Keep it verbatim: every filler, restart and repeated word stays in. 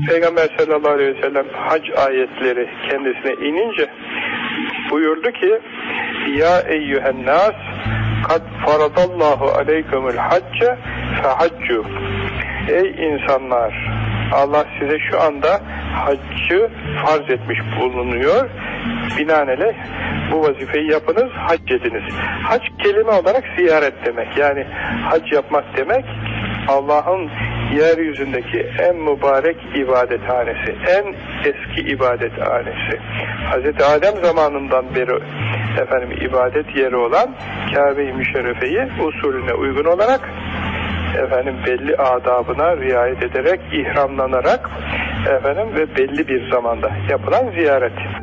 Peygamber sallallahu aleyhi ve sellem hac ayetleri kendisine inince buyurdu ki: Ya eyyühen nas kad faradallahu aleykumul hacce fehaccu. Ey insanlar, Allah size şu anda haccı farz etmiş bulunuyor. Binaenaleyh bu vazifeyi yapınız, hac ediniz. Hac kelime olarak ziyaret demek. Yani hac yapmak demek, Allah'ın yeryüzündeki en mübarek ibadethanesi, en eski ibadethanesi. Hazreti Adem zamanından beri efendim ibadet yeri olan Kabe-i Müşerrefe'yi usulüne uygun olarak efendim belli adabına riayet ederek, ihramlanarak efendim ve belli bir zamanda yapılan ziyaret.